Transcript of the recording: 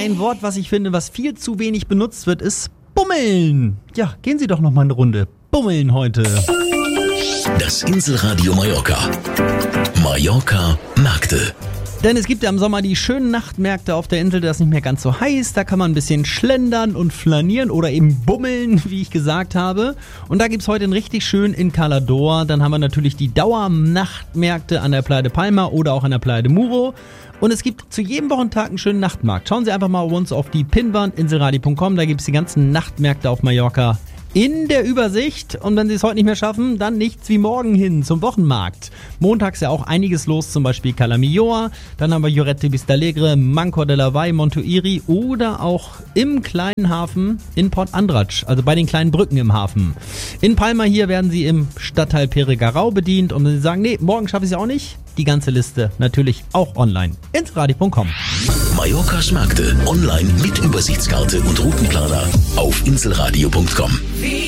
Ein Wort, was ich finde, was viel zu wenig benutzt wird, ist Bummeln. Ja, gehen Sie doch noch mal eine Runde bummeln heute. Das Inselradio Mallorca. Mallorca Märkte. Denn es gibt ja im Sommer die schönen Nachtmärkte auf der Insel, da ist nicht mehr ganz so heiß. Da kann man ein bisschen schlendern und flanieren oder eben bummeln, wie ich gesagt habe. Und da gibt's heute einen richtig schön in Cala d'Or. Dann haben wir natürlich die Dauernachtmärkte an der Playa de Palma oder auch an der Playa de Muro. Und es gibt zu jedem Wochentag einen schönen Nachtmarkt. Schauen Sie einfach mal bei uns auf die Pinnwand inselradio.com. Da gibt's die ganzen Nachtmärkte auf Mallorca in der Übersicht. Und wenn Sie es heute nicht mehr schaffen, dann nichts wie morgen hin zum Wochenmarkt. Montags ja auch einiges los, zum Beispiel Cala Millor. Dann haben wir Lloret de Vistalegre, Mancor de la Vall, Montuïri oder auch im kleinen Hafen in Port Andratx, also bei den kleinen Brücken im Hafen. In Palma hier werden Sie im Stadtteil Peregarau bedient. Und wenn Sie sagen, nee, morgen schaffe ich es auch nicht, die ganze Liste natürlich auch online. Inselradio.com. Mallorcas Märkte online mit Übersichtskarte und Routenplaner auf inselradio.com.